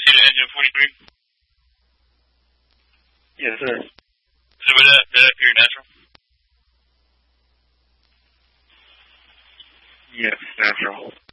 see the engine 43? Yes, sir. So would that appear natural? Yes, natural.